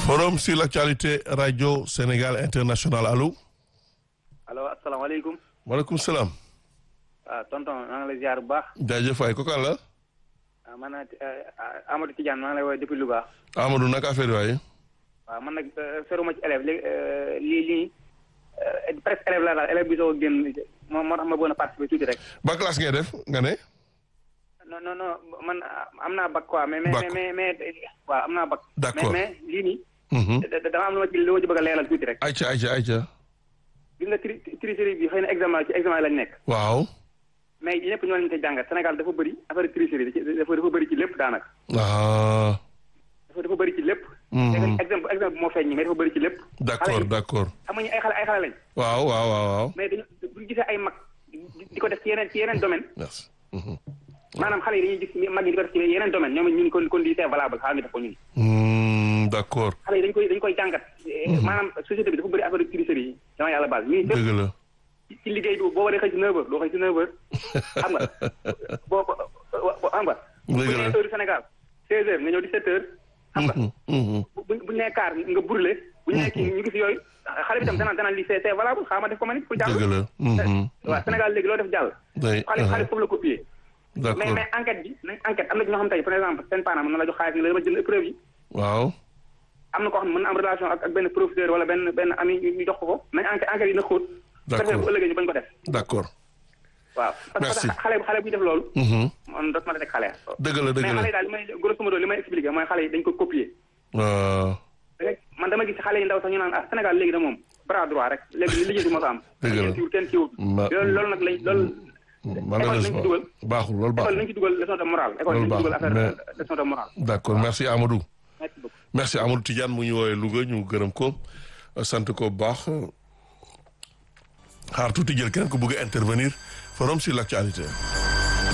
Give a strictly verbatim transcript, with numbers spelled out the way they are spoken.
Forum sur l'actualité radio Sénégal international allo. allo asalaamaaleykum. maaleykum salaam. waaw tonton maa ngi lay ziar bu baax. jaajëf waay kooku la. waaw man nag Amadou Tidiane maa ngi lay woowee depuis Louga. Amadou naka affaire yi waay. waaw man nag feruma ci élève léegi lii lii presque élève laa daal élève bi soo génn moo moo tax ma bëggoon a participer tuuti rek. ba classe ngay def nga ne. non non non man am naa bac quoi. mais mais mais mais waaw am naa bac. d'accord mais mais lii nii. dama am lu ma ci lu ma ci bëgg a leeral tuuti rek. ayca ayca ayca. gis nga tri tricherie bi xëy na examen ci examen lañ nekk. waaw. mais ñëpp ñoo leen koy jàngat Sénégal dafa bëri affaire tricherie dafa dafa bëri ci lépp daanaka. ah. dafa dafa bëri ci lépp. exemple exemple bi moo feeñ mais dafa bëri ci lépp. d'accord d'accord. xam nga ay xale ay xale lañ. waaw waaw waaw waaw. mais dañu bu ñu gisee ay mag di ko def ci yeneen ci yeneen domaine. merci. maanaam xale yi dañuy gis mag yi di ko def ci yeneen domaine ñoom ñun kon kon lii c'est valable xaaral ñu def ko ñun. d'accord. xale yi dañ koy dañ koy jàngat. maanaam société bi dafa bëri affaire tricherie yi dama yàlla baal. dëgg la. ci liggéey bi boo waree xëy si neuf heures doo xëy si neuf heures xam nga boo boo xam nga. dëgg la bu ñu nee heure Sénégal seize heures nga ñëw dix-sept heures. xam nga bu bu ñu nee quart nga brûlé. bu ñu nee kii ñu gis yooyu xale bi tam danaan danaan lii c'est c'est valable xaaral ma def ko ma nit pour jàll. dëgg la. waaw Sénégal léegi loo def jàll. day xale xale foofu la copier. d'accord mais mais enquête bi nañ enquête am na ñoo xam tey par exemple seen parent mën na la jox xaalis nga la dama jël épreuve yi. waaw. am na koo xam ne mën na am relation ak ak benn professeur wala benn benn ami ñu jox ko ko nañ enquête enquête yi na xóot. d'accord bu ëllëgee ñu bañ ko def. d'accord. waaw parce que xale xale bu def loolu. man doot ma la teg xale. dëgg la dëgg la mais xale yi daal li may grosso modo li may expliquer mooy xale yi dañ ko copier. man dama gis xale yi ndaw sax ñu naan ah Sénégal léegi da moom bras droit rek léegi li liggéey moo fa am. dëgg la kenn kenn kiiwul. loolu loolu nag lañ loolu. malheureusement baaxul loolu baaxul école nañ ci dugal leçon de morale. école nañ ci dugal affaire leçon de morale. d'accord merci Amadou. merci beaucoup. merci Amadou Tidiane mu ñu woowee Louga ñu gërëm ko sant ko bu baax xaar tuuti jël keneen ko bëgg a intervenir forum sur l'actualité.